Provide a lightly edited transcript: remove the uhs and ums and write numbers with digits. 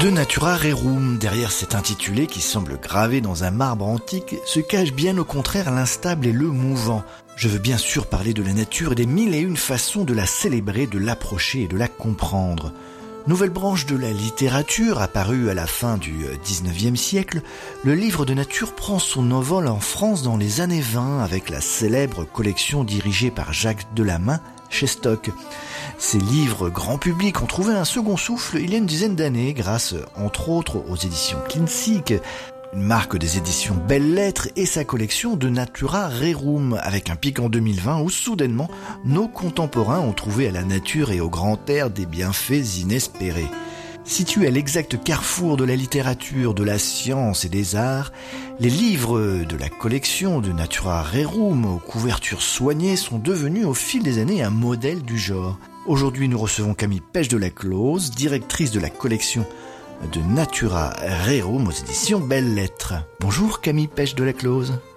De Natura Rerum, derrière cet intitulé qui semble gravé dans un marbre antique, se cache bien au contraire l'instable et le mouvant. Je veux bien sûr parler de la nature et des 1001 façons de la célébrer, de l'approcher et de la comprendre. Nouvelle branche de la littérature, apparue à la fin du 19e siècle, le livre de nature prend son envol en France dans les années 20 avec la célèbre collection dirigée par Jacques Delamain chez Stock. Ces livres grand public ont trouvé un second souffle il y a une dizaine d'années grâce, entre autres, aux éditions Kinsick, une marque des éditions Belles Lettres et sa collection de Natura Rerum, avec un pic en 2020 où soudainement nos contemporains ont trouvé à la nature et au grand air des bienfaits inespérés. Situés à l'exact carrefour de la littérature, de la science et des arts, les livres de la collection de Natura Rerum aux couvertures soignées sont devenus au fil des années un modèle du genre. Aujourd'hui, nous recevons Camille Pech de la Close, directrice de la collection de Natura Rerum aux éditions Belles Lettres. Bonjour Camille Pech de la Close.